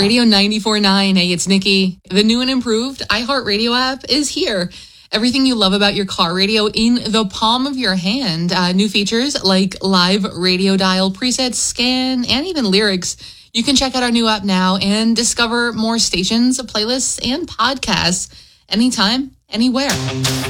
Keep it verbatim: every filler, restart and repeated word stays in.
iHeartRadio ninety-four point nine. Hey, it's Nikki. The new and improved iHeartRadio app is here. Everything you love about your car radio in the palm of your hand. Uh, new features like live radio dial, presets, scan, and even lyrics. You can check out our new app now and discover more stations, playlists, and podcasts anytime, anywhere.